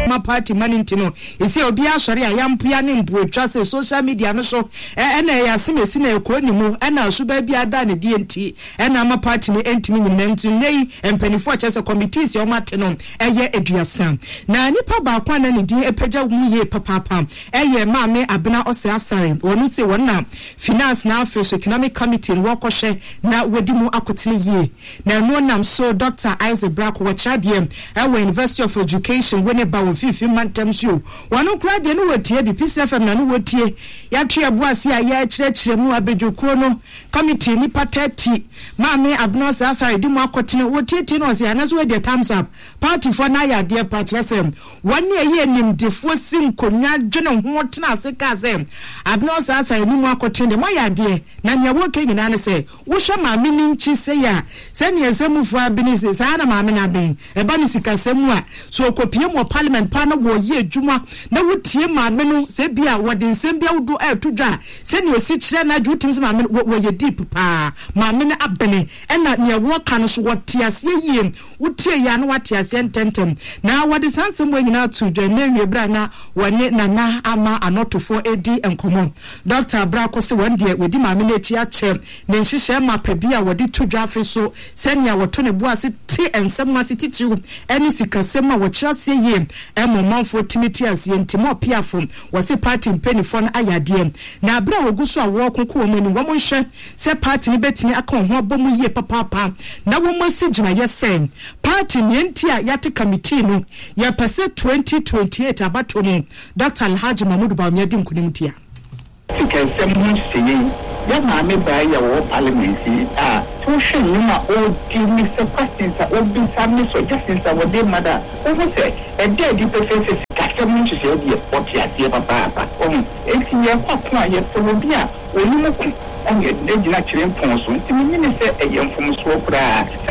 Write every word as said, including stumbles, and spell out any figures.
ma party manintino isi obi asori ayampia ne mbuetwa se social media no so e na ya semesi na ekoni mu e na so ba bia da ne D N T e na ma party ne entimi nyinantu nei empanifo chese committees yo mate no eye eduasa na nipa ba kwa na ne din epaja mu ye papapa eye maame abena ose asare wonu se wona finance na affairs economic committee wo kohye na wadi mu akotene ye na no nam so Doctor Isaac Brack wo chadie e University of Education when ba wo fifi mantem so wonu kura de no watie bi P C F M na no watie ya twe aboase a ya kirekire mu abedwuko no committee ni patati maame abena ose asare di mu akotene wotie tie no se anaso we the thumbs up party for na ya de patrasem wani eye nimdefo sinkonya dwene ho tena ase ka se abena ose asare ni mu akotene mo ya de na nya wo ke nyina ne se wo hwe maame ni nchi se ya se ne esemufu abini se sa na maame na ben e ba ni sika semu a so kopie mo parliament pa na wo ye adwuma na wotie maame no se bia wo de nsem bia wodo a tudwa se ne osi kire na dwutim se maame wo ye deep pa maame na abene e na ne wo ka no so wote ase yie wotie ya na wote ase ententem na wo de sansem wo nyina tudwa na wie bra na wone na na ama anotofo edi enkomo Doctor Brack se won de wedi maame na echi ache ne nhihye ma pabia wodi tudwa afi so senia woto ne boase ti ensem ase titiru eni sikasem a wo kirase ye emommanfo timiti ase ntimo piafo wo se party mpenifo na ayade na abra woguso a wo kokko mu ni wo monhwe se party ni betimi aka ho abomu ye papapa na wo mosi gina yesen party ni enti a yate committee no ya pese twenty twenty-eight abato mu Doctor Alhaji Mahmoud Bawumia nkunimtia sikasem mu seyi ya maame ba ya wo parliament ah to hwe nyuma o di Mister Questions o bi sami so justice o de mada o say e dey di person sikasem mu se di o ti ase papa papa o enti ye kwa kwa ye so bi a oni mu ku onye de gina kire mpon so enti mi ni se e ye mfom so kura